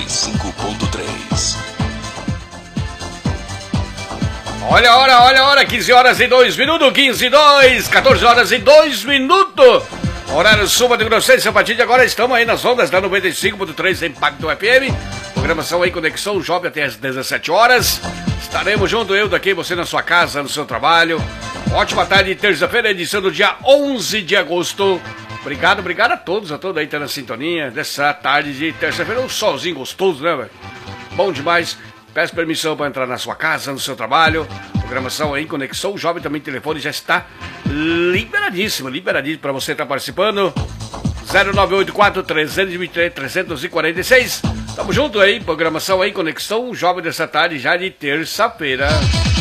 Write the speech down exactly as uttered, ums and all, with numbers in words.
e cinco ponto três. Olha a hora, olha a hora, quinze horas e dois minutos, quinze e dois, quatorze horas e dois minutos. Horário Sul de Grossense, a partir de agora estamos aí nas ondas da noventa e cinco ponto três Impacto F M. Programação aí, Conexão Jovem até as dezessete horas. Estaremos junto, eu daqui, você na sua casa, no seu trabalho. Ótima tarde, terça-feira, edição do dia onze de agosto. Obrigado, obrigado a todos, a todos aí que tá na sintonia dessa tarde de terça-feira. Um solzinho gostoso, né, velho? Bom demais. Peço permissão para entrar na sua casa, no seu trabalho. Programação aí, Conexão Jovem, também o telefone já está liberadíssimo, liberadíssimo para você estar participando. zero nove oito quatro, três dois três, três quatro seis. Tamo junto aí, programação aí, Conexão Jovem dessa tarde já de terça-feira.